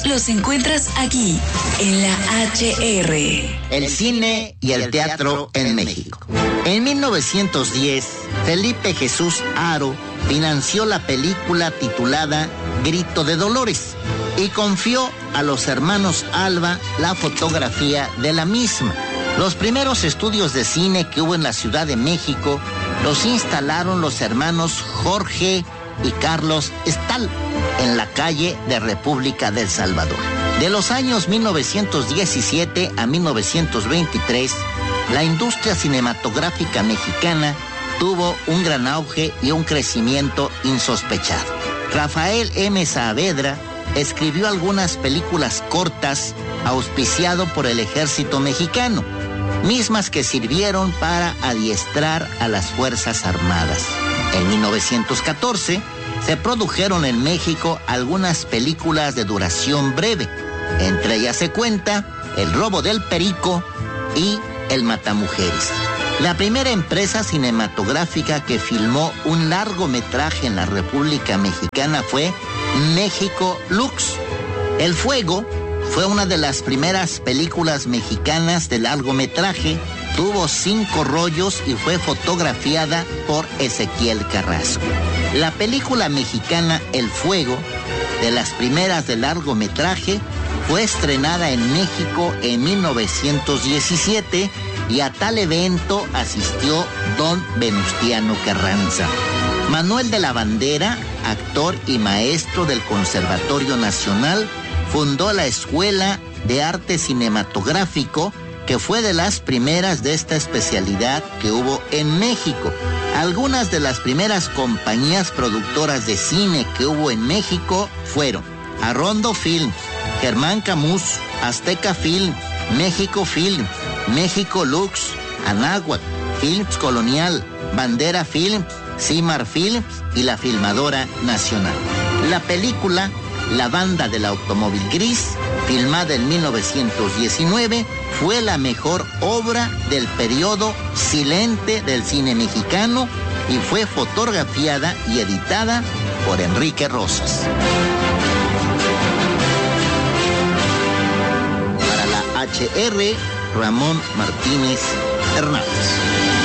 los encuentras aquí, en la HR. El cine y el teatro en México. En 1910, Felipe Jesús Haro financió la película titulada Grito de Dolores y confió a los hermanos Alba la fotografía de la misma. Los primeros estudios de cine que hubo en la Ciudad de México los instalaron los hermanos Jorge y Carlos Stahl en la calle de República del Salvador. De los años 1917 a 1923, la industria cinematográfica mexicana tuvo un gran auge y un crecimiento insospechado. Rafael M. Saavedra escribió algunas películas cortas auspiciado por el ejército mexicano, mismas que sirvieron para adiestrar a las Fuerzas Armadas. En 1914 se produjeron en México algunas películas de duración breve. Entre ellas se cuenta El robo del perico y El matamujeres. La primera empresa cinematográfica que filmó un largometraje en la República Mexicana fue México Lux. El Fuego fue una de las primeras películas mexicanas de largometraje. Tuvo 5 rollos y fue fotografiada por Ezequiel Carrasco. La película mexicana El Fuego, de las primeras de largometraje, fue estrenada en México en 1917 y a tal evento asistió don Venustiano Carranza. Manuel de la Bandera, actor y maestro del Conservatorio Nacional, fundó la Escuela de Arte Cinematográfico, que fue de las primeras de esta especialidad que hubo en México. Algunas de las primeras compañías productoras de cine que hubo en México fueron Arrondo Films, Germán Camus, Azteca Film, México Film, México Lux, Anáhuac, Films Colonial, Bandera Films, Cimar Films y la Filmadora Nacional. La película La Banda del Automóvil Gris, filmada en 1919, fue la mejor obra del periodo silente del cine mexicano y fue fotografiada y editada por Enrique Rosas. Para la HR, Ramón Martínez Hernández.